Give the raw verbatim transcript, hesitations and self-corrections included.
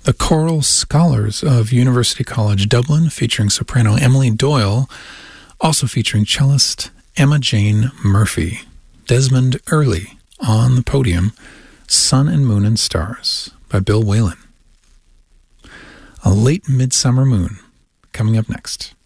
The Choral Scholars of University College Dublin, featuring soprano Emily Doyle, also featuring cellist Emma Jane Murphy. Desmond Early on the podium, Sun and Moon and Stars by Bill Whalen. A Late Midsummer Moon coming up next.